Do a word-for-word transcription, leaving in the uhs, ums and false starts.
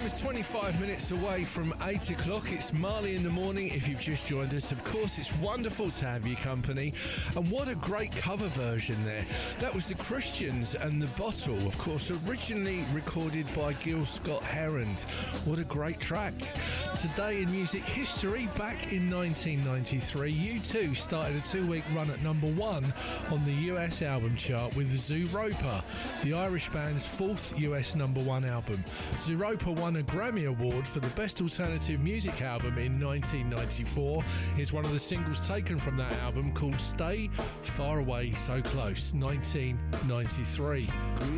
twenty-five minutes away from eight o'clock. It's Marley in the Morning. If you've just joined us, of course, it's wonderful to have your company. And what a great cover version there. That was the Christians and the Bottle, of course, originally recorded by Gil Scott-Heron. What a great track. Today in music history, back in nineteen ninety-three, U two started a two-week run at number one on the U S album chart with Zooropa, the Irish band's fourth U S number one album. Zooropa won a Grammy Award for the Best Alternative Music Album in nineteen ninety-four. Here's one of the singles taken from that album called Stay Far Away So Close, nineteen ninety-three.